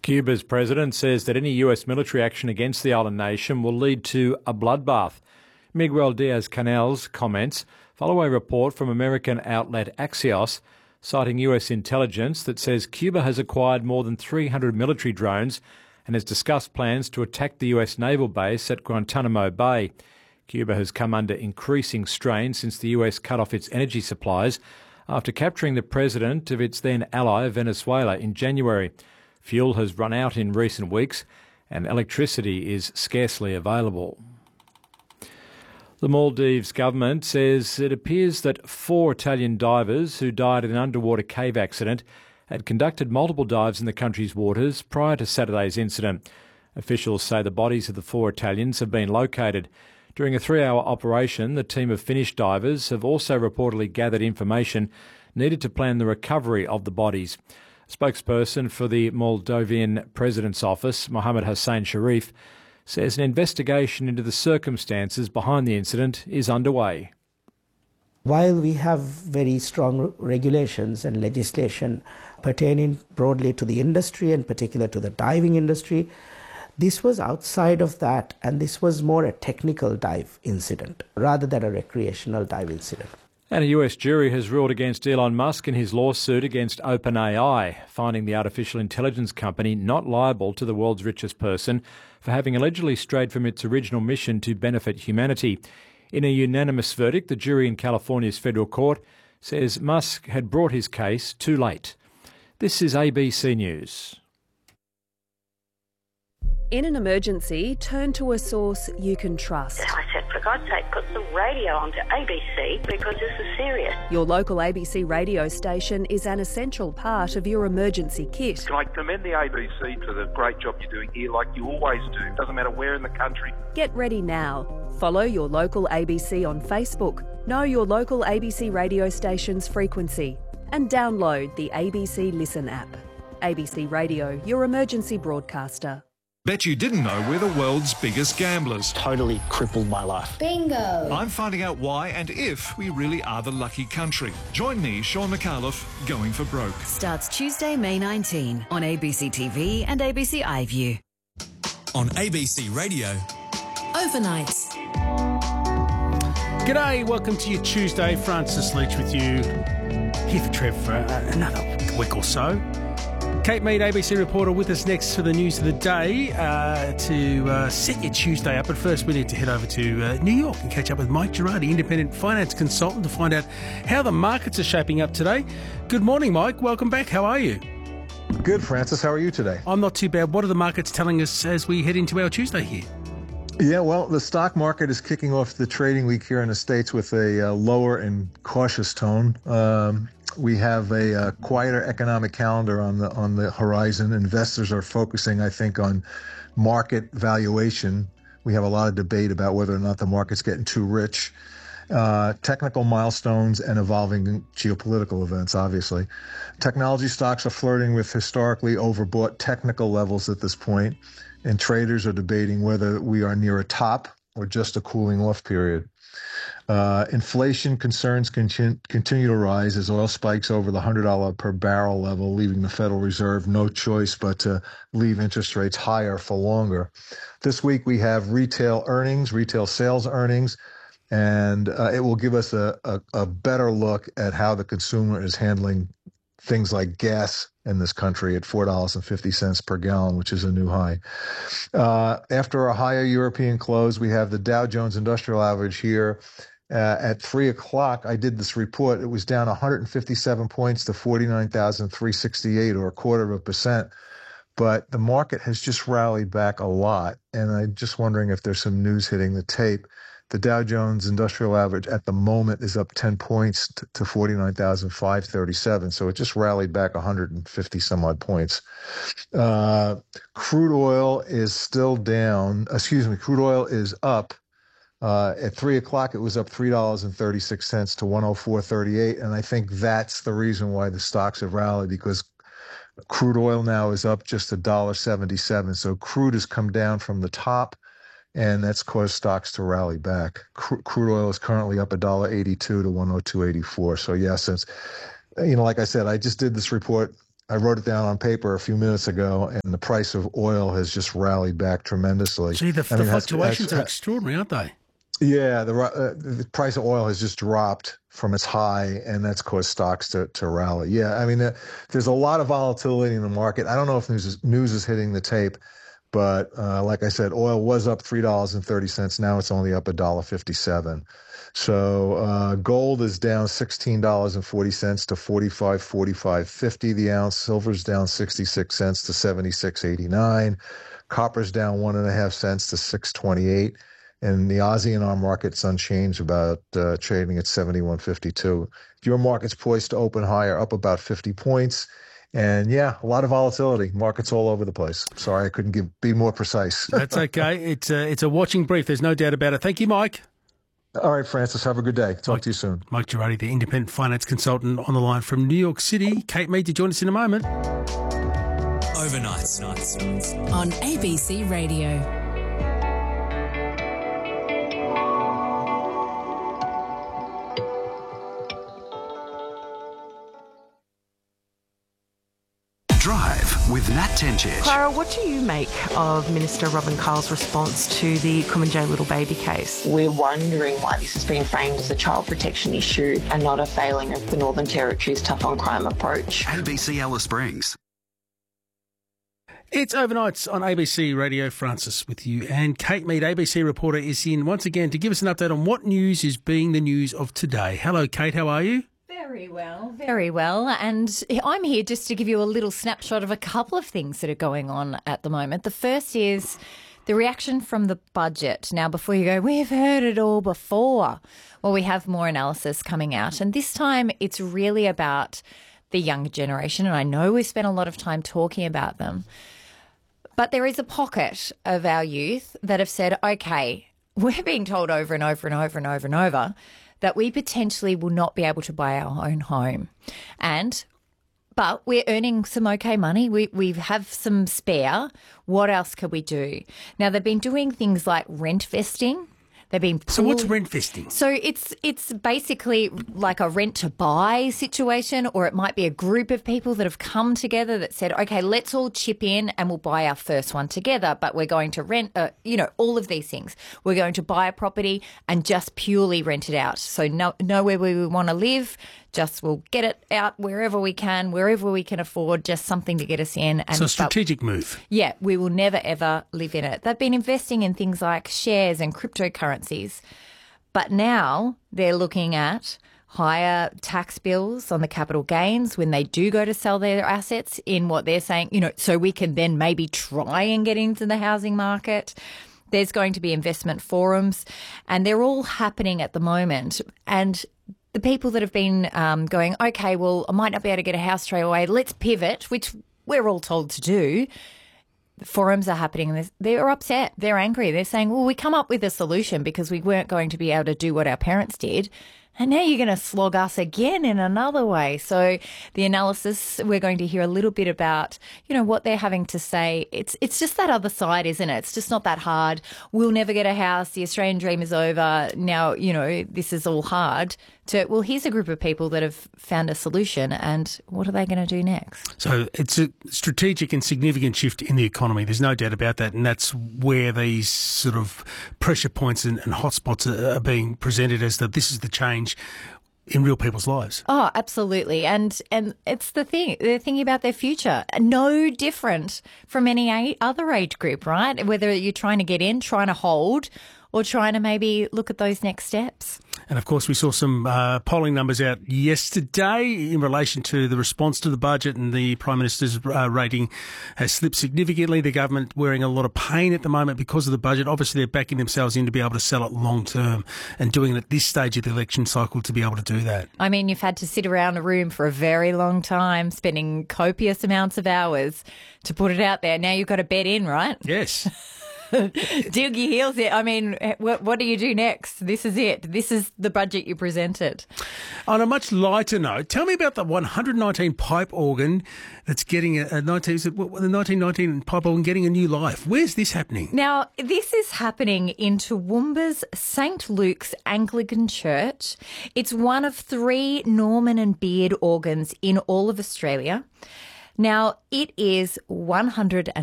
Cuba's president says that any US military action against the island nation will lead to a bloodbath. Miguel Diaz-Canel's comments follow a report from American outlet Axios, citing US intelligence that says Cuba has acquired more than 300 military drones and has discussed plans to attack the US naval base at Guantanamo Bay. Cuba has come under increasing strain since the US cut off its energy supplies after capturing the president of its then ally Venezuela in January. Fuel has run out in recent weeks and electricity is scarcely available. The Maldives government says it appears that 4 Italian divers who died in an underwater cave accident had conducted multiple dives in the country's waters prior to Saturday's incident. Officials say the bodies of the 4 Italians have been located. During a 3-hour operation, the team of Finnish divers have also reportedly gathered information needed to plan the recovery of the bodies. Spokesperson for the Moldovan President's Office, Mohammed Hussein Sharif, says an investigation into the circumstances behind the incident is underway. While we have very strong regulations and legislation pertaining broadly to the industry, and particular to the diving industry, this was outside of that, and this was more a technical dive incident rather than a recreational dive incident. And a US jury has ruled against Elon Musk in his lawsuit against OpenAI, finding the artificial intelligence company not liable to the world's richest person for having allegedly strayed from its original mission to benefit humanity. In a unanimous verdict, the jury in California's federal court says Musk had brought his case too late. This is ABC News. In an emergency, turn to a source you can trust. I said, for God's sake, put the radio onto ABC because this is serious. Your local ABC radio station is an essential part of your emergency kit. Can I commend the ABC for the great job you're doing here, like you always do? Doesn't matter where in the country. Get ready now. Follow your local ABC on Facebook. Know your local ABC radio station's frequency. And download the ABC Listen app. ABC Radio, your emergency broadcaster. Bet you didn't know we're the world's biggest gamblers. Totally crippled my life. Bingo! I'm finding out why and if we really are the lucky country. Join me, Sean McAuliffe, Going for Broke. Starts Tuesday, May 19 on ABC TV and ABC iView. On ABC Radio. Overnights. G'day, welcome to your Tuesday. Francis Leach with you. Here for Trev for another week or so. Kate Mead, ABC reporter, with us next for the news of the day to set your Tuesday up. But first, we need to head over to New York and catch up with Mike Girardi, independent finance consultant, to find out how the markets are shaping up today. Good morning, Mike. Welcome back. How are you? Good, Francis. How are you today? I'm not too bad. What are the markets telling us as we head into our Tuesday here? Yeah, well, the stock market is kicking off the trading week here in the States with a lower and cautious tone. We have a quieter economic calendar on the horizon. Investors are focusing, I think, on market valuation. We have a lot of debate about whether or not the market's getting too rich. Technical milestones and evolving geopolitical events, obviously. Technology stocks are flirting with historically overbought technical levels at this point, and traders are debating whether we are near a top or just a cooling off period. Inflation concerns continue to rise as oil spikes over the $100 per barrel level, leaving the Federal Reserve no choice but to leave interest rates higher for longer. This week we have retail sales earnings, and it will give us a better look at how the consumer is handling things like gas in this country at $4.50 per gallon, which is a new high. After a higher European close, we have the Dow Jones Industrial Average here. At 3 o'clock, I did this report. It was down 157 points to 49,368, or 0.25%. But the market has just rallied back a lot, and I'm just wondering if there's some news hitting the tape. The Dow Jones Industrial Average at the moment is up 10 points to 49,537. So it just rallied back 150 some odd points. Crude oil is still down. Crude oil is up. At 3 o'clock, it was up $3.36 to 104.38. And I think that's the reason why the stocks have rallied, because crude oil now is up just $1.77. So crude has come down from the top, and that's caused stocks to rally back. Crude oil is currently up $1.82 to 102.84. So yes, like I said, I just did this report I wrote it down on paper a few minutes ago, and the price of oil has just rallied back tremendously. Gee, the fluctuations are extraordinary, aren't they? Yeah, the price of oil has just dropped from its high, and that's caused stocks to rally. Yeah, I mean, there's a lot of volatility in the market. I don't know if news is hitting the tape, but like I said, oil was up $3.30. Now it's only up $1.57. So gold is down $16.40 to $45.50 the ounce. Silver's down 66 cents to 76.89. Copper's down 1.5 cents to 6.28. And the Aussie and our market's unchanged, about trading at 71.52. Your market's poised to open higher, up about 50 points. And yeah, a lot of volatility. Markets all over the place. Sorry, I couldn't be more precise. That's okay. It's a watching brief. There's no doubt about it. Thank you, Mike. All right, Francis. Have a good day. Talk to you soon. Mike Girardi, the independent finance consultant, on the line from New York City. Kate Mead to join us in a moment. Overnights on ABC Radio. Drive with Nat Tenchet. Clara, what do you make of Minister Robin Carl's response to the Kumanjayi little baby case? We're wondering why this has been framed as a child protection issue and not a failing of the Northern Territory's tough on crime approach. ABC Alice Springs. It's Overnights on ABC Radio. Francis with you, and Kate Mead, ABC reporter, is in once again to give us an update on what news is being the news of today. Hello, Kate. How are you? Very well. And I'm here just to give you a little snapshot of a couple of things that are going on at the moment. The first is the reaction from the budget. Now, before you go, we've heard it all before. Well, we have more analysis coming out. And this time it's really about the younger generation. And I know we've spent a lot of time talking about them. But there is a pocket of our youth that have said, okay, we're being told over and over and over and over and over that we potentially will not be able to buy our own home. But we're earning some okay money. We have some spare. What else could we do? Now, they've been doing things like rent vesting. So what's rent vesting? So it's basically like a rent to buy situation, or it might be a group of people that have come together that said, okay, let's all chip in and we'll buy our first one together, but we're going to rent, all of these things. We're going to buy a property and just purely rent it out. So know where we want to live, just we'll get it out wherever we can afford, just something to get us in. So a strategic move. Yeah, we will never, ever live in it. They've been investing in things like shares and cryptocurrencies. But now they're looking at higher tax bills on the capital gains when they do go to sell their assets in what they're saying, so we can then maybe try and get into the housing market. There's going to be investment forums, and they're all happening at the moment. And the people that have been going, okay, well, I might not be able to get a house straight away, let's pivot, which we're all told to do. The forums are happening and they're upset. They're angry. They're saying, well, we come up with a solution because we weren't going to be able to do what our parents did. And now you're going to slog us again in another way. So the analysis, we're going to hear a little bit about, what they're having to say. It's just that other side, isn't it? It's just not that hard. We'll never get a house. The Australian dream is over. Now, this is all hard. Here's a group of people that have found a solution, and what are they going to do next? So it's a strategic and significant shift in the economy. There's no doubt about that, and that's where these sort of pressure points and hotspots are being presented as this is the change in real people's lives. Oh, absolutely. And it's the thing. They're thinking about their future. No different from any other age group, right? Whether you're trying to get in, trying to hold, or trying to maybe look at those next steps. And, of course, we saw some polling numbers out yesterday in relation to the response to the budget, and the Prime Minister's rating has slipped significantly. The government wearing a lot of pain at the moment because of the budget. Obviously, they're backing themselves in to be able to sell it long term, and doing it at this stage of the election cycle to be able to do that. I mean, you've had to sit around a room for a very long time, spending copious amounts of hours to put it out there. Now you've got to bet in, right? Yes. Dig your heels in. I mean, what do you do next? This is it. This is the budget you presented. On a much lighter note, tell me about the 119 pipe organ that's getting the 1919 pipe organ getting a new life. Where's this happening? Now, this is happening in Toowoomba's St Luke's Anglican Church. It's one of 3 Norman and Beard organs in all of Australia. Now, it is $109